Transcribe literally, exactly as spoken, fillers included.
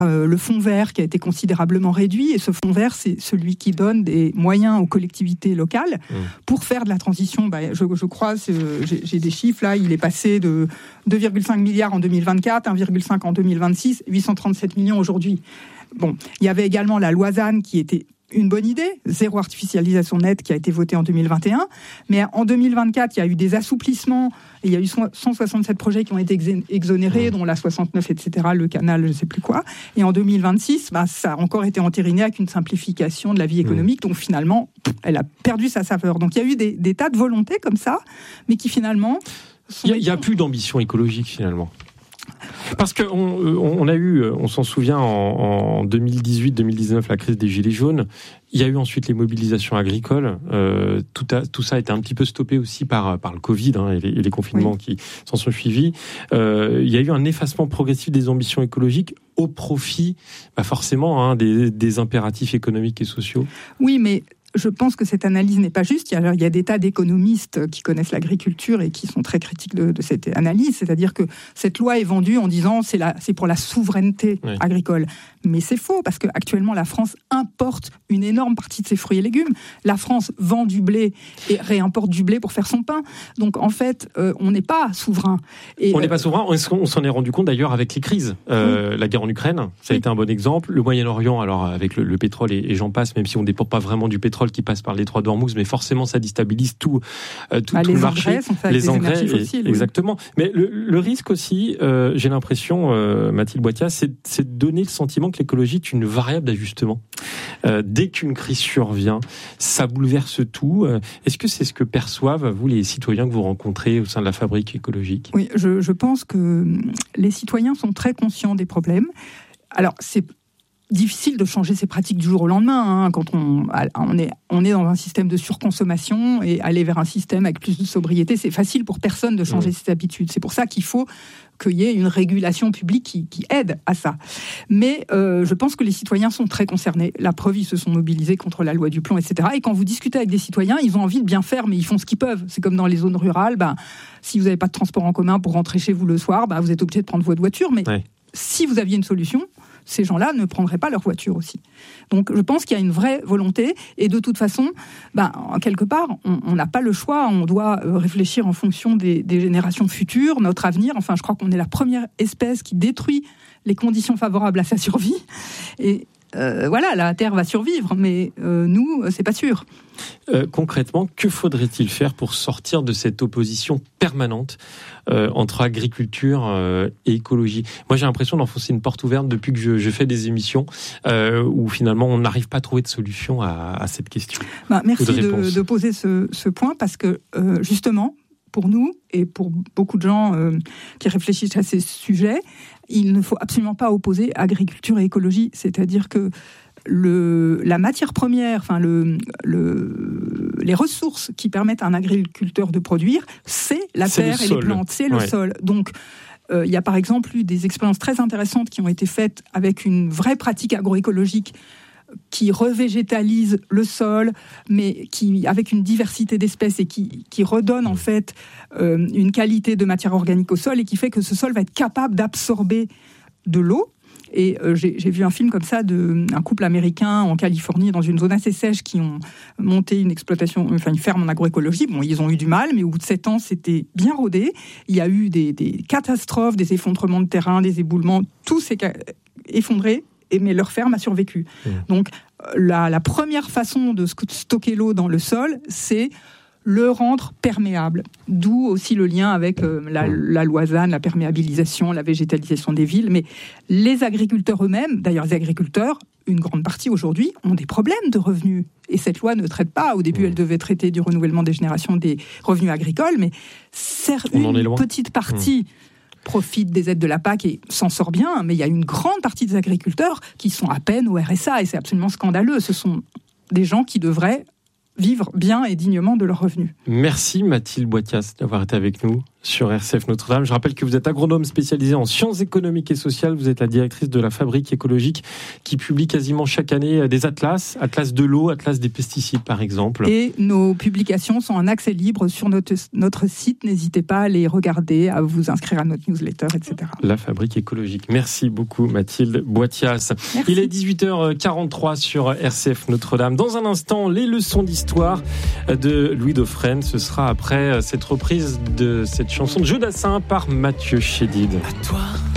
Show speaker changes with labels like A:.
A: euh, le fonds vert qui a été considérablement réduit, et ce fonds vert, c'est celui qui donne des moyens aux collectivités locales mmh. pour faire de la transition. Bah, je, je crois, j'ai, j'ai des chiffres là, il est passé de deux virgule cinq milliards en deux mille vingt-quatre, un virgule cinq en deux mille vingt-six, huit cent trente-sept millions aujourd'hui. Bon, il y avait également la loi Z A N qui était une bonne idée, zéro artificialisation nette, qui a été votée en deux mille vingt et un. Mais en deux mille vingt-quatre, il y a eu des assouplissements. Et il y a eu cent soixante-sept projets qui ont été exonérés, dont la soixante-neuf, et cetera, le canal, je ne sais plus quoi. Et en deux mille vingt-six, bah, ça a encore été entériné avec une simplification de la vie économique. Donc finalement, elle a perdu sa saveur. Donc il y a eu des, des tas de volontés comme ça, mais qui finalement...
B: Il n'y a, a plus d'ambition écologique finalement. Parce qu'on on a eu, on s'en souvient, en, en deux mille dix-huit deux mille dix-neuf, la crise des Gilets jaunes. Il y a eu ensuite les mobilisations agricoles. Euh, tout, a, tout ça a été un petit peu stoppé aussi par, par le Covid hein, et, les, et les confinements oui. qui s'en sont suivis. Euh, il y a eu un effacement progressif des ambitions écologiques au profit, bah forcément, hein, des, des impératifs économiques et sociaux.
A: Oui, mais... je pense que cette analyse n'est pas juste. Il y a, il y a des tas d'économistes qui connaissent l'agriculture et qui sont très critiques de, de cette analyse. C'est-à-dire que cette loi est vendue en disant c'est la, c'est pour la souveraineté oui. agricole. Mais c'est faux, parce qu'actuellement, la France importe une énorme partie de ses fruits et légumes. La France vend du blé et réimporte du blé pour faire son pain. Donc, en fait, euh, on n'est pas souverain. Et,
B: on n'est pas souverain. On s'en est rendu compte, d'ailleurs, avec les crises. Euh, oui. La guerre en Ukraine, ça a oui. été un bon exemple. Le Moyen-Orient, alors avec le, le pétrole et, et j'en passe, même si on ne dépend pas vraiment du pétrole qui passe par les détroit d'Ormuz, mais forcément ça déstabilise tout, euh, tout,
A: bah,
B: tout le marché.
A: Les, les engrais, fossiles,
B: exactement. Oui. Mais le, le risque aussi, euh, j'ai l'impression, euh, Mathilde Boittiaz, c'est, c'est de donner le sentiment que l'écologie est une variable d'ajustement. Euh, dès qu'une crise survient, ça bouleverse tout. Euh, est-ce que c'est ce que perçoivent, vous, les citoyens que vous rencontrez au sein de la fabrique écologique ?
A: Oui, je, je pense que les citoyens sont très conscients des problèmes. Alors, c'est difficile de changer ses pratiques du jour au lendemain hein, quand on, on, est, on est dans un système de surconsommation, et aller vers un système avec plus de sobriété, c'est facile pour personne de changer mmh. ses habitudes. C'est pour ça qu'il faut qu'il y ait une régulation publique qui, qui aide à ça. Mais euh, je pense que les citoyens sont très concernés. La preuve, ils se sont mobilisés contre la loi du plomb, et cetera. Et quand vous discutez avec des citoyens, ils ont envie de bien faire, mais ils font ce qu'ils peuvent. C'est comme dans les zones rurales, bah, si vous n'avez pas de transport en commun pour rentrer chez vous le soir, bah, vous êtes obligé de prendre votre voiture. Mais ouais. si vous aviez une solution, ces gens-là ne prendraient pas leur voiture aussi. Donc je pense qu'il y a une vraie volonté, et de toute façon, ben, quelque part, on n'a pas le choix, on doit réfléchir en fonction des, des générations futures, notre avenir. Enfin, je crois qu'on est la première espèce qui détruit les conditions favorables à sa survie. Et euh, voilà, la Terre va survivre, mais euh, nous, c'est pas sûr.
B: Euh, concrètement, que faudrait-il faire pour sortir de cette opposition permanente euh, entre agriculture euh, et écologie ? Moi, j'ai l'impression d'enfoncer une porte ouverte depuis que je, je fais des émissions euh, où finalement on n'arrive pas à trouver de solution à, à cette question.
A: Bah, merci de, de, de poser ce, ce point, parce que euh, justement, pour nous et pour beaucoup de gens euh, qui réfléchissent à ces sujets, il ne faut absolument pas opposer agriculture et écologie. C'est-à-dire que le, la matière première, enfin le, le, les ressources qui permettent à un agriculteur de produire, c'est la c'est terre et les plantes, c'est le ouais. sol. Donc, euh, il y a par exemple eu des expériences très intéressantes qui ont été faites avec une vraie pratique agroécologique qui revégétalise le sol, mais qui, avec une diversité d'espèces, et qui, qui redonne en fait euh, une qualité de matière organique au sol, et qui fait que ce sol va être capable d'absorber de l'eau. Et euh, j'ai, j'ai vu un film comme ça d'un couple américain en Californie, dans une zone assez sèche, qui ont monté une exploitation, enfin une ferme en agroécologie. Bon, ils ont eu du mal, mais au bout de sept ans, c'était bien rodé. Il y a eu des, des catastrophes, des effondrements de terrain, des éboulements, tout s'est effondré. Mais leur ferme a survécu. Mmh. Donc, la, la première façon de stocker l'eau dans le sol, c'est le rendre perméable. D'où aussi le lien avec euh, la, la loi Z A N, la perméabilisation, la végétalisation des villes. Mais les agriculteurs eux-mêmes, d'ailleurs les agriculteurs, une grande partie aujourd'hui, ont des problèmes de revenus. Et cette loi ne traite pas. Au début, mmh. elle devait traiter du renouvellement des générations des revenus agricoles, mais sert une petite partie... Mmh. profite des aides de la P A C et s'en sort bien, mais il y a une grande partie des agriculteurs qui sont à peine au R S A, et c'est absolument scandaleux. Ce sont des gens qui devraient vivre bien et dignement de leurs revenus.
B: Merci Mathilde Boittiaz d'avoir été avec nous. sur R C F Notre-Dame. Je rappelle que vous êtes agronome spécialisé en sciences économiques et sociales. Vous êtes la directrice de la Fabrique écologique qui publie quasiment chaque année des atlas, atlas de l'eau, atlas des pesticides par exemple.
A: Et nos publications sont en accès libre sur notre, notre site. N'hésitez pas à les regarder, à vous inscrire à notre newsletter, et cetera.
B: La Fabrique écologique. Merci beaucoup Mathilde Boitias. Merci. Il est dix-huit heures quarante-trois sur R C F Notre-Dame. Dans un instant, les leçons d'histoire de Louis Dauphren. Ce sera après cette reprise de cette chanson de Jeu Dassin par Mathieu Chédid.
C: À toi.